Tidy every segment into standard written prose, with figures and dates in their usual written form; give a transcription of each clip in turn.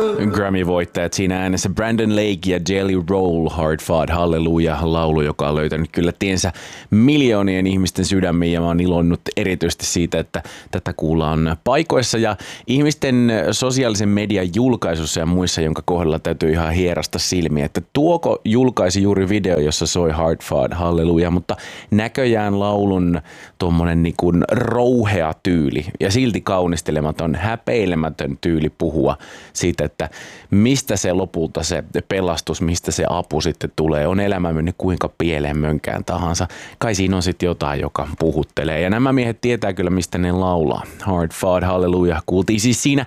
Grammy-voittajat siinä äänessä Brandon Lake ja Jelly Roll, Hard Fought Hallelujah -laulu, joka on löytänyt kyllä tiensä miljoonien ihmisten sydämiin, ja mä oon ilonnut erityisesti siitä, että tätä kuullaan paikoissa ja ihmisten sosiaalisen median julkaisussa ja muissa, jonka kohdalla täytyy ihan hierasta silmiä, että tuoko julkaisi juuri video, jossa soi Hard Fought Hallelujah, mutta näköjään laulun tuommoinen niin kuin rouhea tyyli ja silti kaunistelematon, häpeilemätön tyyli puhua siitä, että mistä se lopulta se pelastus, mistä se apu sitten tulee. On elämä mennyt kuinka pieleen mönkään tahansa. Kai siinä on sitten jotain, joka puhuttelee. Ja nämä miehet tietää kyllä, mistä ne laulaa. Hard Fought Hallelujah kuultiin siis siinä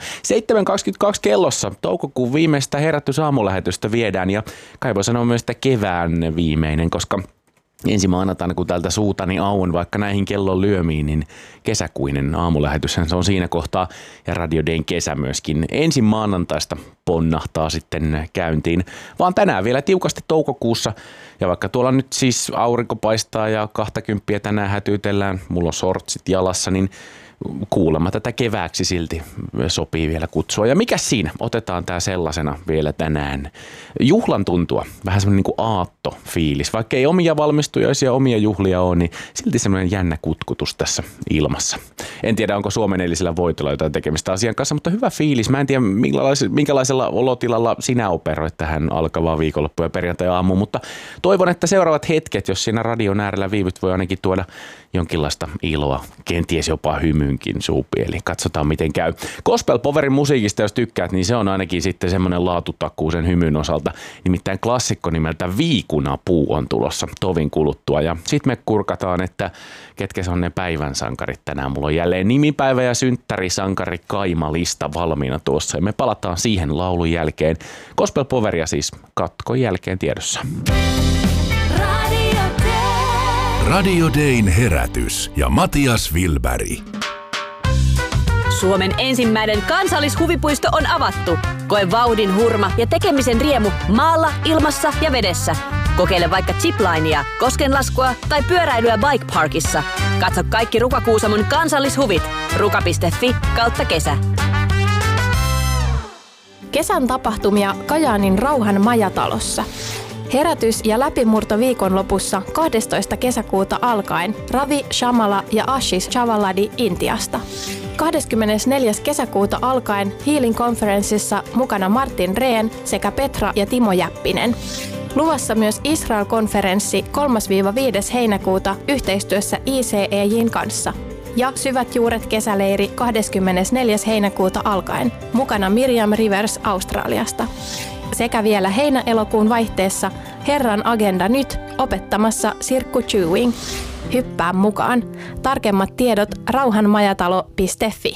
7.22 kellossa. Toukokuun viimeistä herätysaamulähetystä viedään ja kai voi sanoa myös, että kevään viimeinen, koska ensi maanantaina, kun tältä suutani auon vaikka näihin kellon lyömiin, niin kesäkuinen aamulähetyshän se on siinä kohtaa ja Radio Dayn kesä myöskin ensi maanantaista ponnahtaa sitten käyntiin, vaan tänään vielä tiukasti toukokuussa ja vaikka tuolla nyt siis aurinko paistaa ja 20 tänään hätyytellään, mulla on sortsit jalassa, niin kuulemma tätä kevääksi silti sopii vielä kutsua. Ja mikä siinä? Otetaan tää sellaisena vielä tänään. Juhlan tuntua, vähän semmoinen niin kuin aattofiilis. Vaikka ei omia valmistujaisia, omia juhlia ole, niin silti semmoinen jännä kutkutus tässä ilmassa. En tiedä, onko suomenelisellä voitolla jotain tekemistä asian kanssa, mutta hyvä fiilis. Mä en tiedä, minkälaisella olotilalla sinä operoit tähän alkavaa viikonloppu- ja perjantai-aamuun, mutta toivon, että seuraavat hetket, jos siinä radion äärellä viivyt, voi ainakin tuoda jonkinlaista iloa, kenties jopa hymynkin suupieli. Katsotaan miten käy. Gospel Powerin musiikista, jos tykkäät, niin se on ainakin sitten semmoinen laatutakuu sen hymyn osalta. Nimittäin klassikko nimeltä Viikunapuu on tulossa tovin kuluttua. Ja sit me kurkataan, että ketkä on ne päivän sankarit tänään. Mulla on jälleen nimipäivä ja synttärisankari Kaima-lista valmiina tuossa. Ja me palataan siihen laulun jälkeen. Gospel Poweria siis katkon jälkeen tiedossa. Radio Dayn herätys ja Matias Wilberg. Suomen ensimmäinen kansallishuvipuisto on avattu. Koe vauhdin hurma ja tekemisen riemu maalla, ilmassa ja vedessä. Kokeile vaikka ziplinea, koskenlaskua tai pyöräilyä Bike Parkissa. Katso kaikki Ruka-Kuusamon kansallishuvit. ruka.fi/kesä. Kesän tapahtumia Kajaanin Rauhan majatalossa. Herätys ja läpimurto viikonlopussa 12. kesäkuuta alkaen Ravi Shamala ja Ashish Chavaladi Intiasta. 24. kesäkuuta alkaen Healing Conferenceissa mukana Martin Rehn sekä Petra ja Timo Jäppinen. Luvassa myös Israel-konferenssi 3-5. heinäkuuta yhteistyössä ICEJ:n kanssa. Ja Syvät juuret kesäleiri 24. heinäkuuta alkaen. Mukana Miriam Rivers Australiasta. Sekä vielä heinä-elokuun vaihteessa Herran agenda nyt opettamassa Sirkku Chewing. Hyppää mukaan. Tarkemmat tiedot rauhanmajatalo.fi.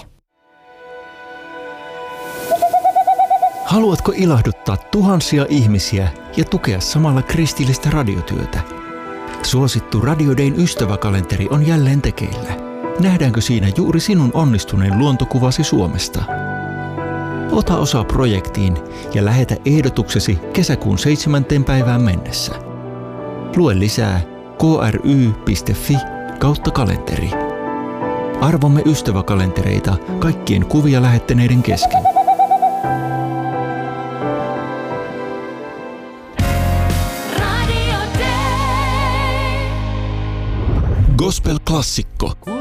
Haluatko ilahduttaa tuhansia ihmisiä ja tukea samalla kristillistä radiotyötä? Suosittu Radio Dayn ystäväkalenteri on jälleen tekeillä. Nähdäänkö siinä juuri sinun onnistuneen luontokuvasi Suomesta? Ota osaa projektiin ja lähetä ehdotuksesi kesäkuun 7. päivään mennessä. Lue lisää kry.fi/kalenteri. Arvomme ystäväkalentereita kaikkien kuvia lähettäneiden kesken. Gospel-klassikko.